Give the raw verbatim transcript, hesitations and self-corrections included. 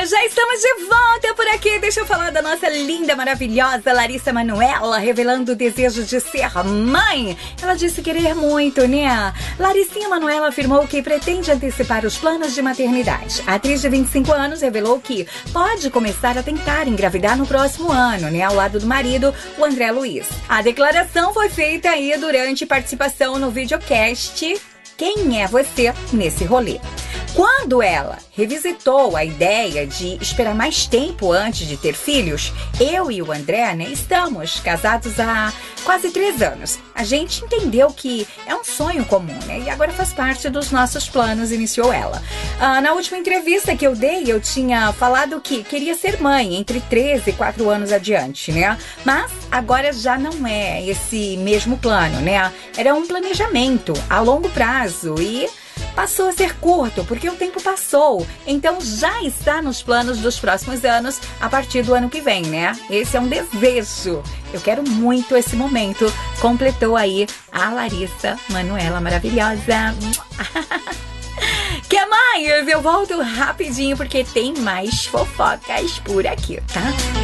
Já estamos de volta por aqui. Deixa eu falar da nossa linda, maravilhosa Larissa Manoela, revelando o desejo de ser mãe. Ela disse querer muito, né? Larissinha Manoela afirmou que pretende antecipar os planos de maternidade. A atriz de vinte e cinco anos revelou que pode começar a tentar engravidar no próximo ano, né? Ao lado do marido, o André Luiz. A declaração foi feita aí durante participação no videocast Quem é Você Nesse Rolê? Quando ela revisitou a ideia de esperar mais tempo antes de ter filhos, eu e o André, né, estamos casados há quase três anos. A gente entendeu que é um sonho comum, né, e agora faz parte dos nossos planos, iniciou ela. Ah, na última entrevista que eu dei, eu tinha falado que queria ser mãe entre três e quatro anos adiante, né, mas agora já não é esse mesmo plano, né, era um planejamento a longo prazo e passou a ser curto, porque o tempo passou. Então já está nos planos dos próximos anos, a partir do ano que vem, né? Esse é um desejo. Eu quero muito esse momento. Completou aí a Larissa Manoela maravilhosa. Quer mais? Eu volto rapidinho, porque tem mais fofocas por aqui, tá?